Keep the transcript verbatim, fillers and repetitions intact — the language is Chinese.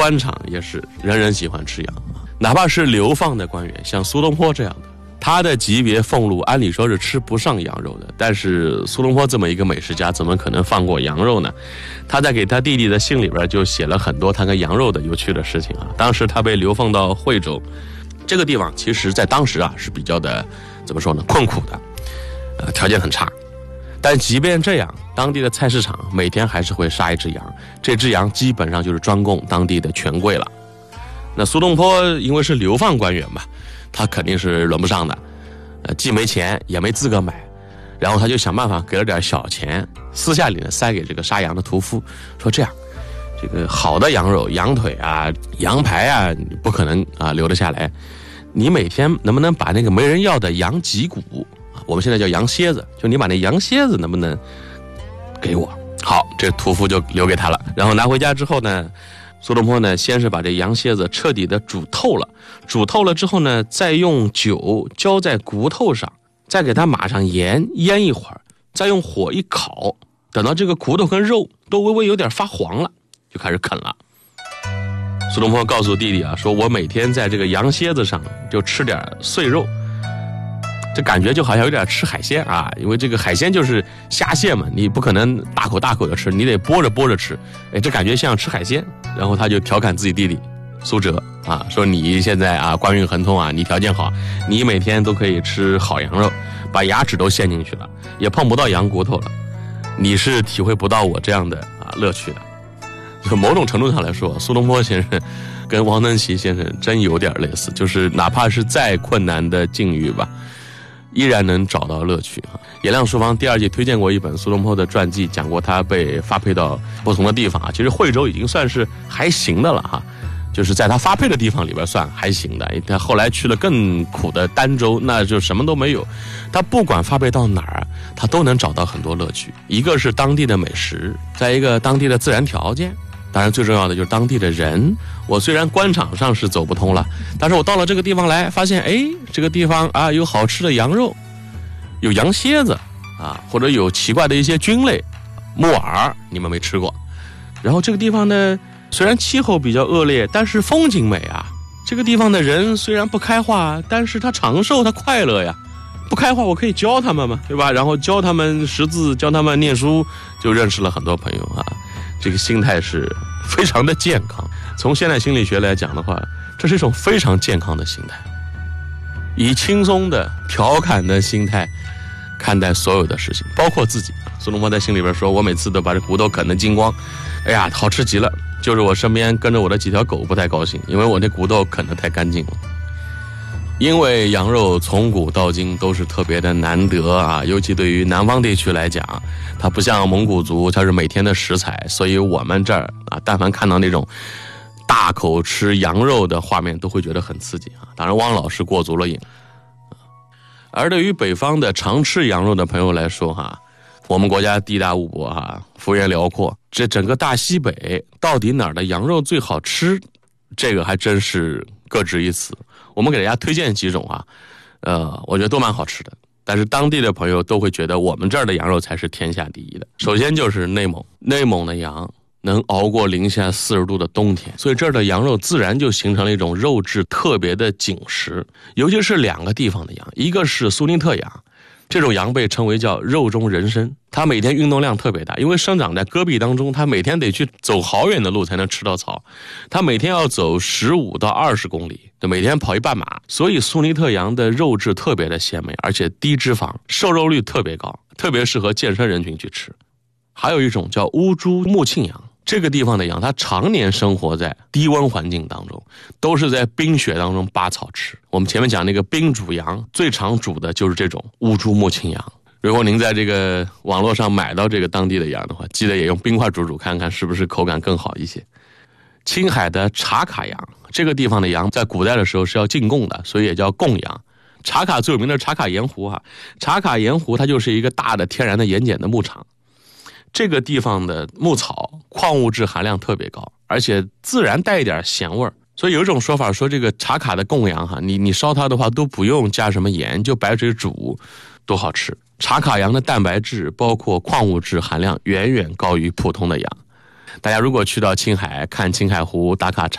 官场也是人人喜欢吃羊，哪怕是流放的官员，像苏东坡这样的，他的级别俸禄按理说是吃不上羊肉的，但是苏东坡这么一个美食家怎么可能放过羊肉呢？他在给他弟弟的信里边就写了很多他跟羊肉的有趣的事情啊。当时他被流放到惠州这个地方，其实在当时啊是比较的怎么说呢，困苦的，呃，条件很差。但即便这样，当地的菜市场每天还是会杀一只羊，这只羊基本上就是专供当地的权贵了。那苏东坡因为是流放官员嘛，他肯定是轮不上的，呃，既没钱也没资格买，然后他就想办法给了点小钱，私下里呢塞给这个杀羊的屠夫，说这样，这个好的羊肉、羊腿啊、羊排啊，不可能啊留得下来，你每天能不能把那个没人要的羊脊骨，我们现在叫羊蝎子，就你把那羊蝎子能不能给我？好，这屠夫就留给他了。然后拿回家之后呢，苏东坡呢先是把这羊蝎子彻底的煮透了，煮透了之后呢，再用酒浇在骨头上，再给它码上盐腌一会儿，再用火一烤，等到这个骨头跟肉都微微有点发黄了，就开始啃了。苏东坡告诉弟弟啊，说我每天在这个羊蝎子上就吃点碎肉，这感觉就好像有点吃海鲜啊，因为这个海鲜就是虾蟹嘛，你不可能大口大口的吃，你得剥着剥着吃，哎，这感觉像吃海鲜。然后他就调侃自己弟弟苏辙啊，说你现在啊官运亨通啊，你条件好，你每天都可以吃好羊肉，把牙齿都陷进去了，也碰不到羊骨头了，你是体会不到我这样的啊乐趣的。就某种程度上来说，苏东坡先生跟王登奇先生真有点类似，就是哪怕是再困难的境遇吧，依然能找到乐趣啊！颜亮书房第二季推荐过一本苏东坡的传记，讲过他被发配到不同的地方啊。其实惠州已经算是还行的了哈，就是在他发配的地方里边算还行的。他后来去了更苦的儋州，那就什么都没有。他不管发配到哪儿，他都能找到很多乐趣。一个是当地的美食，再一个当地的自然条件。当然最重要的就是当地的人，我虽然官场上是走不通了，但是我到了这个地方来，发现哎，这个地方啊有好吃的羊肉，有羊蝎子啊，或者有奇怪的一些菌类，木耳你们没吃过。然后这个地方呢，虽然气候比较恶劣，但是风景美啊。这个地方的人虽然不开化，但是他长寿，他快乐呀。不开化我可以教他们嘛，对吧？然后教他们识字，教他们念书，就认识了很多朋友啊。这个心态是非常的健康，从现代心理学来讲的话，这是一种非常健康的心态，以轻松的调侃的心态看待所有的事情，包括自己。苏东坡在信里边说，我每次都把这骨头啃得精光，哎呀好吃极了，就是我身边跟着我的几条狗不太高兴，因为我这骨头啃得太干净了。因为羊肉从古到今都是特别的难得啊，尤其对于南方地区来讲，它不像蒙古族，它是每天的食材，所以我们这儿啊，但凡看到那种大口吃羊肉的画面，都会觉得很刺激啊。当然，汪老师过足了瘾。而对于北方的常吃羊肉的朋友来说哈，我们国家地大物博哈，幅员辽阔，这整个大西北到底哪儿的羊肉最好吃，这个还真是各执一词。我们给大家推荐几种啊，呃，我觉得都蛮好吃的，但是当地的朋友都会觉得我们这儿的羊肉才是天下第一的。首先就是内蒙，内蒙的羊能熬过零下四十度的冬天，所以这儿的羊肉自然就形成了一种肉质特别的紧实。尤其是两个地方的羊，一个是苏尼特羊，这种羊被称为叫肉中人参，它每天运动量特别大，因为生长在戈壁当中，它每天得去走好远的路才能吃到草，它每天要走十五到二十公里，就每天跑一半马，所以苏尼特羊的肉质特别的鲜美，而且低脂肪，瘦肉率特别高，特别适合健身人群去吃。还有一种叫乌珠穆庆羊，这个地方的羊它常年生活在低温环境当中，都是在冰雪当中扒草吃。我们前面讲那个冰煮羊，最常煮的就是这种乌珠穆庆羊。如果您在这个网络上买到这个当地的羊的话，记得也用冰块煮煮看看是不是口感更好一些。青海的茶卡羊，这个地方的羊在古代的时候是要进贡的，所以也叫贡羊。茶卡最有名的茶卡盐湖啊，茶卡盐湖它就是一个大的天然的盐碱的牧场。这个地方的牧草矿物质含量特别高，而且自然带一点咸味儿，所以有一种说法说这个茶卡的贡羊哈，你你烧它的话都不用加什么盐，就白水煮，多好吃。茶卡羊的蛋白质包括矿物质含量远远高于普通的羊。大家如果去到青海看青海湖打卡茶